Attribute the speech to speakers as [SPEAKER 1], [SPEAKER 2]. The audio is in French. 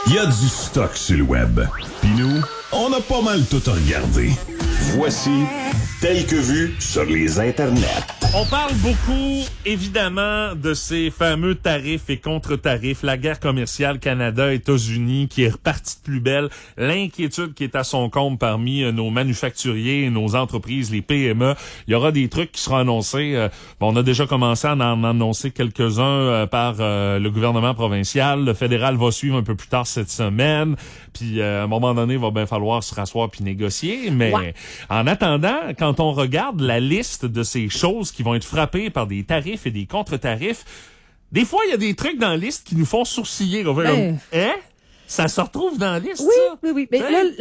[SPEAKER 1] Il y a du stock sur le web. Puis nous, on a pas mal tout regardé. Voici Tel que vu sur les internets.
[SPEAKER 2] On parle beaucoup, évidemment, de ces fameux tarifs et contre-tarifs, la guerre commerciale Canada-États-Unis qui est repartie de plus belle, l'inquiétude qui est à son comble parmi nos manufacturiers et nos entreprises, les PME. Il y aura des trucs qui seront annoncés. On a déjà commencé à en annoncer quelques-uns par le gouvernement provincial. Le fédéral va suivre un peu plus tard cette semaine. Puis à un moment donné, il va bien falloir se rasseoir puis négocier. Mais en attendant, quand on regarde la liste de ces choses qui vont être frappées par des tarifs et des contre-tarifs, des fois, il y a des trucs dans la liste qui nous font sourciller. On fait comme, hein? Ça se retrouve dans la liste, ça?
[SPEAKER 3] Oui. Mais là,